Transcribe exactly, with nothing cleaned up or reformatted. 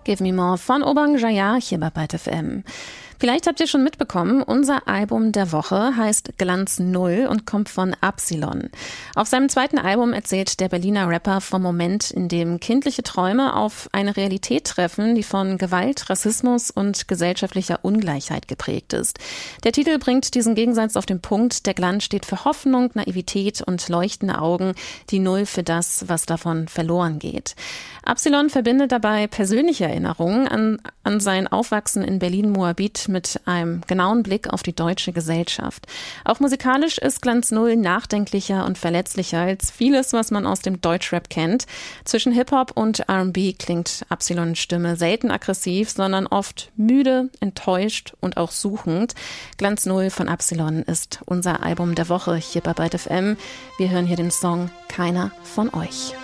Give Me More von Obang Jaya hier bei Byte F M. Vielleicht habt ihr schon mitbekommen, unser Album der Woche heißt Glanz Null und kommt von Absilon. Auf seinem zweiten Album erzählt der Berliner Rapper vom Moment, in dem kindliche Träume auf eine Realität treffen, die von Gewalt, Rassismus und gesellschaftlicher Ungleichheit geprägt ist. Der Titel bringt diesen Gegensatz auf den Punkt. Der Glanz steht für Hoffnung, Naivität und leuchtende Augen, die Null für das, was davon verloren geht. Absilon verbindet dabei persönliche Erinnerungen an, an sein Aufwachsen in Berlin-Moabit mit einem genauen Blick auf die deutsche Gesellschaft. Auch musikalisch ist Glanz Null nachdenklicher und verletzlicher als vieles, was man aus dem Deutschrap kennt. Zwischen Hip-Hop und R and B klingt Absilons Stimme selten aggressiv, sondern oft müde, enttäuscht und auch suchend. Glanz Null von Absilon ist unser Album der Woche hier bei Byte F M. Wir hören hier den Song Keiner von euch.